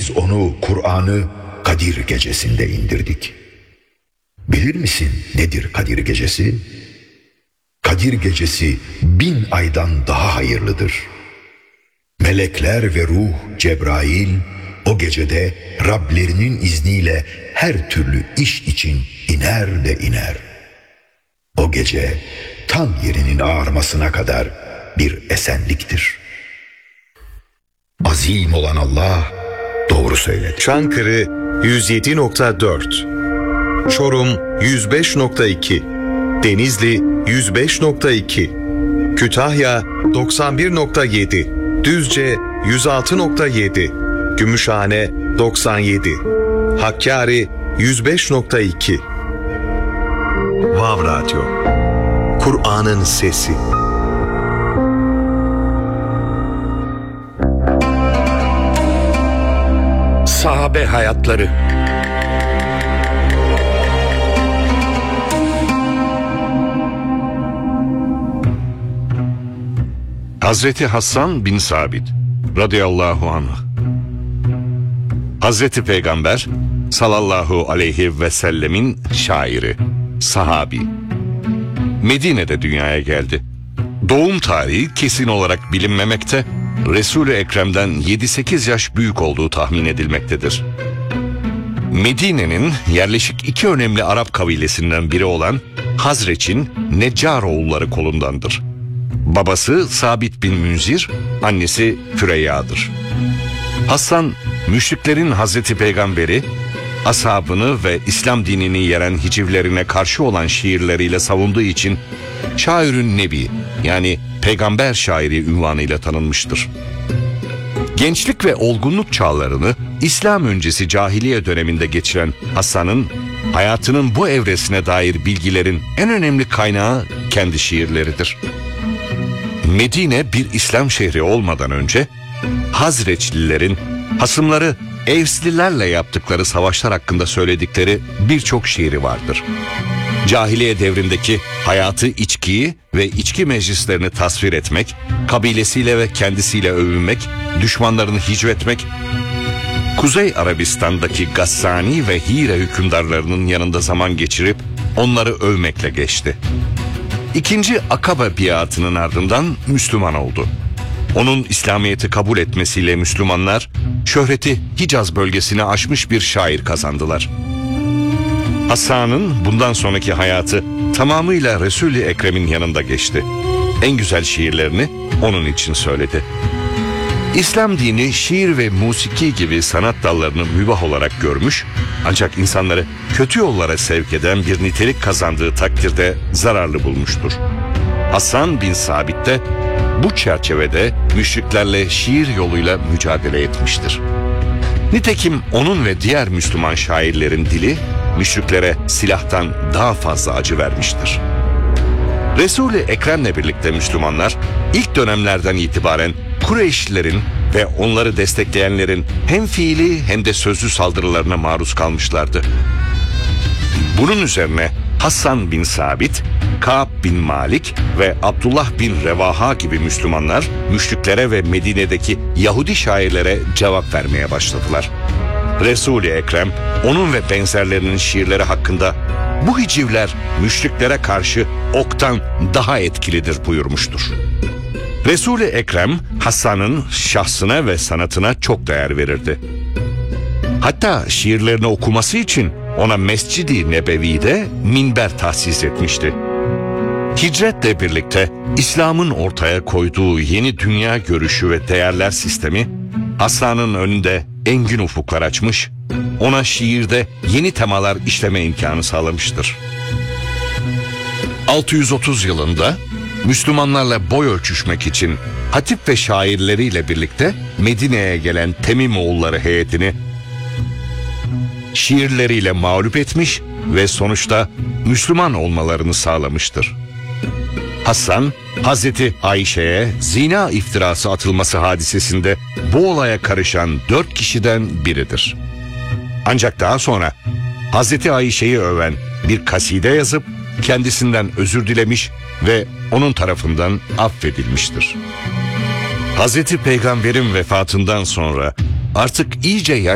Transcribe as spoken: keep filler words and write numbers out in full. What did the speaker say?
Biz onu, Kur'an'ı Kadir gecesinde indirdik. Bilir misin nedir Kadir gecesi? Kadir gecesi bin aydan daha hayırlıdır. Melekler ve ruh Cebrail o gecede Rablerinin izniyle her türlü iş için iner de iner. O gece tan yerinin ağarmasına kadar bir esenliktir. Azim olan Allah doğru söyledi. Çankırı yüz yedi nokta dört, Çorum yüz beş nokta iki, Denizli yüz beş nokta iki, Kütahya doksan bir nokta yedi, Düzce yüz altı nokta yedi, Gümüşhane doksan yedi, Hakkari yüz beş nokta iki. Vav Radyo, Kur'an'ın sesi. Sahabe hayatları. Hazreti Hassan bin Sabit radıyallahu anh. Hazreti Peygamber sallallahu aleyhi ve sellemin şairi, sahabi. Medine'de dünyaya geldi. Doğum tarihi kesin olarak bilinmemekte, Resul-i Ekrem'den yedi sekiz yaş büyük olduğu tahmin edilmektedir. Medine'nin yerleşik iki önemli Arap kabilesinden biri olan Hazreç'in Neccaroğulları kolundandır. Babası Sabit bin Münzir, annesi Füreyya'dır. Hassan, müşriklerin Hazreti Peygamberi, ashabını ve İslam dinini yeren hicivlerine karşı olan şiirleriyle savunduğu için Şairün Nebi, yani peygamber şairi unvanıyla tanınmıştır. Gençlik ve olgunluk çağlarını İslam öncesi cahiliye döneminde geçiren Hassan'ın hayatının bu evresine dair bilgilerin en önemli kaynağı kendi şiirleridir. Medine bir İslam şehri olmadan önce Hazreçlilerin hasımları Evslilerle yaptıkları savaşlar hakkında söyledikleri birçok şiiri vardır. Cahiliye devrindeki hayatı, içkiyi ve içki meclislerini tasvir etmek, kabilesiyle ve kendisiyle övünmek, düşmanlarını hicvetmek, Kuzey Arabistan'daki Gassani ve Hire hükümdarlarının yanında zaman geçirip onları övmekle geçti. İkinci Akabe biatının ardından Müslüman oldu. Onun İslamiyet'i kabul etmesiyle Müslümanlar şöhreti Hicaz bölgesine aşmış bir şair kazandılar. Hassan'ın bundan sonraki hayatı tamamıyla Resul-i Ekrem'in yanında geçti. En güzel şiirlerini onun için söyledi. İslam dini şiir ve musiki gibi sanat dallarını mübah olarak görmüş, ancak insanları kötü yollara sevk eden bir nitelik kazandığı takdirde zararlı bulmuştur. Hassan bin Sabit de bu çerçevede müşriklerle şiir yoluyla mücadele etmiştir. Nitekim onun ve diğer Müslüman şairlerin dili müşriklere silahtan daha fazla acı vermiştir. Resul-i Ekrem'le birlikte Müslümanlar ilk dönemlerden itibaren Kureyşlilerin ve onları destekleyenlerin hem fiili hem de sözlü saldırılarına maruz kalmışlardı. Bunun üzerine Hassan bin Sabit, Ka'b bin Malik ve Abdullah bin Revaha gibi Müslümanlar müşriklere ve Medine'deki Yahudi şairlere cevap vermeye başladılar. Resul-i Ekrem onun ve benzerlerinin şiirleri hakkında bu hicivler müşriklere karşı oktan daha etkilidir buyurmuştur. Resul-i Ekrem Hassan'ın şahsına ve sanatına çok değer verirdi. Hatta şiirlerini okuması için ona Mescid-i Nebevi'de minber tahsis etmişti. Hicretle birlikte İslam'ın ortaya koyduğu yeni dünya görüşü ve değerler sistemi Hassan'ın önünde engin ufuklar açmış, ona şiirde yeni temalar işleme imkanı sağlamıştır. altı yüz otuz yılında Müslümanlarla boy ölçüşmek için hatip ve şairleriyle birlikte Medine'ye gelen Temimoğulları heyetini şiirleriyle mağlup etmiş ve sonuçta Müslüman olmalarını sağlamıştır. Hassan, Hazreti Ayşe'ye zina iftirası atılması hadisesinde bu olaya karışan dört kişiden biridir. Ancak daha sonra Hazreti Ayşe'yi öven bir kaside yazıp kendisinden özür dilemiş ve onun tarafından affedilmiştir. Hazreti Peygamber'in vefatından sonra artık iyice